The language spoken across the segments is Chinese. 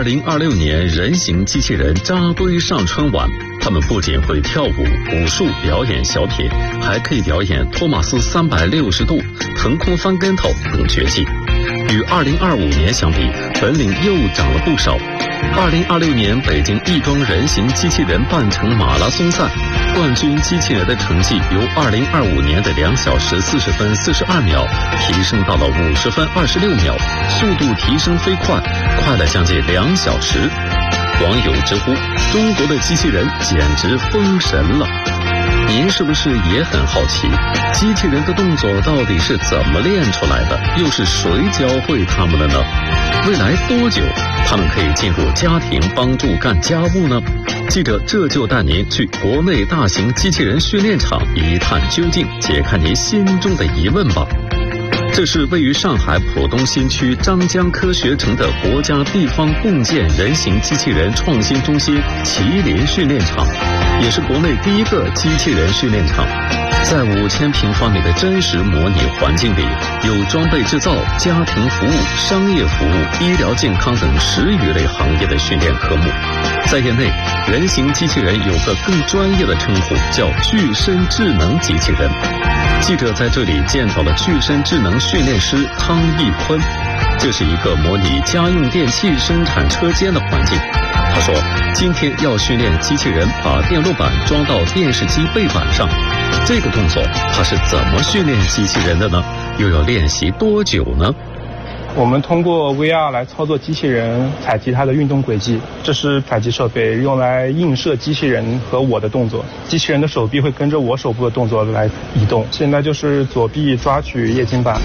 2026年人形机器人扎堆上春晚，他们不仅会跳舞、武术、表演小品，还可以表演托马斯360度、腾空翻跟头等绝技。与2025年相比，本领又长了不少。2026年北京亦庄人形机器人半程马拉松赛，冠军机器人的成绩由2025年的2小时40分42秒提升到了50分26秒，速度提升飞快，快了将近2小时。网友直呼中国的机器人简直封神了。您是不是也很好奇，机器人的动作到底是怎么练出来的，又是谁教会他们的呢？未来多久他们可以进入家庭帮助干家务呢？记者这就带您去国内大型机器人训练场一探究竟，解开您心中的疑问吧。这是位于上海浦东新区张江科学城的国家地方共建人形机器人创新中心麒麟训练场，也是国内第一个机器人训练场。在5000平方米的真实模拟环境里，有装备制造、家庭服务、商业服务、医疗健康等10余类行业的训练科目。在业内，人形机器人有个更专业的称呼，叫具身智能机器人。记者在这里见到了具身智能训练师汤义坤，这是一个模拟家用电器生产车间的环境。他说，今天要训练机器人把电路板装到电视机背板上。这个动作他是怎么训练机器人的呢？又要练习多久呢？ 我们通过 VR 来操作机器人，采集它的运动轨迹。这是采集设备，用来映射机器人和我的动作。机器人的手臂会跟着我手部的动作来移动。现在就是左臂抓取液晶板，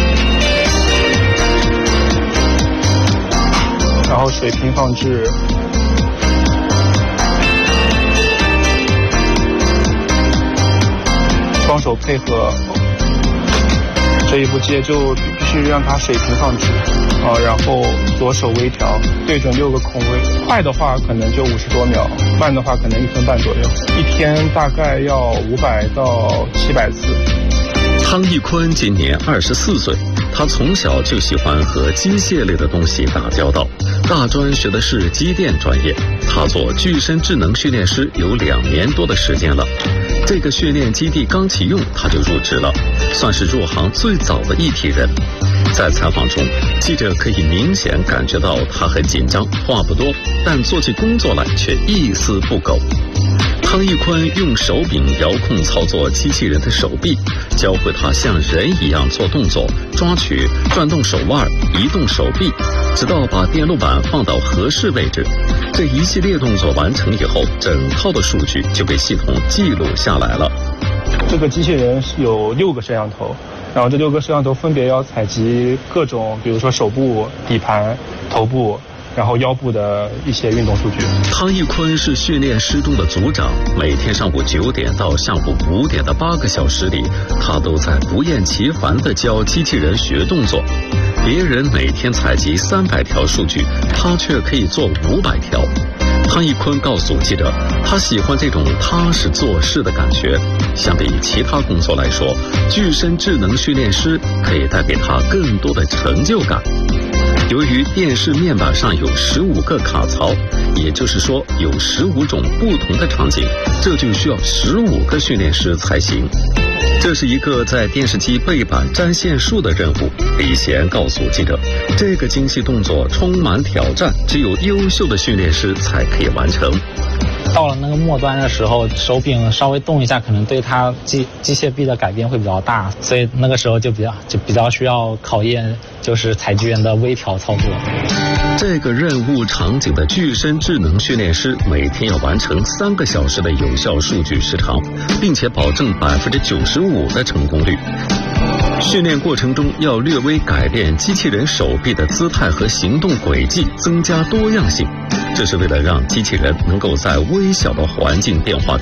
然后水平放置，双手配合。这一步接就必须让它水平放置，然后左手微调，对准6个孔位。快的话可能就50多秒，慢的话可能1分半左右。一天大概要500到700次。 汤义坤今年24岁，他从小就喜欢和机械类的东西打交道。大专学的是机电专业，他做具身智能训练师有2年多的时间了。这个训练基地刚启用，他就入职了，算是入行最早的一批人。在采访中，记者可以明显感觉到他很紧张，话不多，但做起工作来却一丝不苟。汤义坤用手柄遥控操作机器人的手臂，教会他像人一样做动作，抓取、转动手腕、移动手臂，直到把电路板放到合适位置。这一系列动作完成以后，整套的数据就被系统记录下来了。 这个机器人有6个摄像头，然后这6个摄像头分别要采集各种，比如说手部、底盘、头部，然后腰部的一些运动数据。 汤义坤是训练师中的组长，每天上午9点到下午5点的8个小时里，他都在不厌其烦地教机器人学动作。别人每天采集300条数据，他却可以做500条。汤义坤告诉记者，他喜欢这种踏实做事的感觉。相比其他工作来说，具身智能训练师可以带给他更多的成就感。由于电视面板上有15个卡槽，也就是说有15种不同的场景，这就需要15个训练师才行。这是一个在电视机背板粘线术的任务。李贤告诉记者，这个精细动作充满挑战，只有优秀的训练师才可以完成。 到了那个末端的时候，手柄稍微动一下，可能对它机械臂的改变会比较大，所以那个时候就比较需要考验就是采集员的微调操作。 这个任务场景的具身智能训练师每天要完成3个小时的有效数据时长，并且保证95%的成功率。训练过程中要略微改变机器人手臂的姿态和行动轨迹，增加多样性。这是为了让机器人能够在微小的环境变化